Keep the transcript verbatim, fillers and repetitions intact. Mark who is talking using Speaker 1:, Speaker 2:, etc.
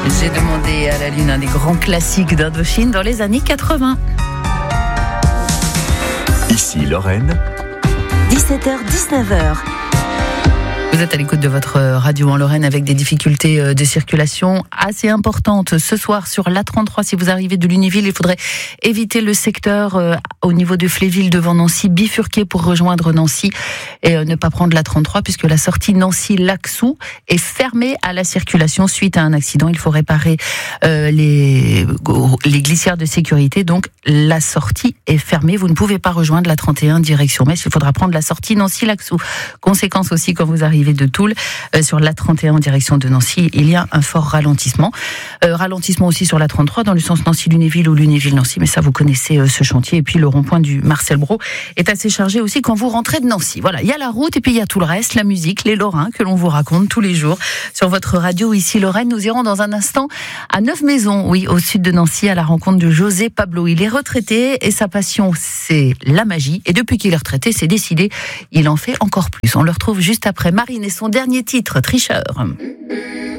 Speaker 1: J'ai demandé à la Lune, un des grands classiques d'Indochine dans les années quatre-vingts.
Speaker 2: Ici Lorraine.
Speaker 3: dix-sept heures dix-neuf heures.
Speaker 1: Vous êtes à l'écoute de votre radio en Lorraine avec des difficultés de circulation assez importantes ce soir sur l'A trente-trois. Si vous arrivez de Lunéville, il faudrait éviter le secteur au niveau de Fléville devant Nancy, bifurquer pour rejoindre Nancy et ne pas prendre l'A trente-trois puisque la sortie Nancy-Lacsou est fermée à la circulation suite à un accident. Il faut réparer euh, les, les glissières de sécurité. Donc la sortie est fermée. Vous ne pouvez pas rejoindre l'A trente et un direction Metz. Il faudra prendre la sortie Nancy-Lacsou. Conséquence aussi quand vous arrivez de Toul, euh, sur l'A trente et un en direction de Nancy, il y a un fort ralentissement. Euh, ralentissement aussi sur l'A trente-trois dans le sens Nancy-Lunéville ou Lunéville-Nancy, mais ça vous connaissez euh, ce chantier. Et puis le rond-point du Marcel Brault est assez chargé aussi quand vous rentrez de Nancy. Voilà, il y a la route et puis il y a tout le reste, la musique, les Lorrains que l'on vous raconte tous les jours sur votre radio ici Lorraine. Nous irons dans un instant à Neuf-Maisons, oui, au sud de Nancy, à la rencontre de José Pablo. Il est retraité et sa passion, c'est la magie. Et depuis qu'il est retraité, c'est décidé, il en fait encore plus. On le retrouve juste après Marine et son dernier titre, Tricheur.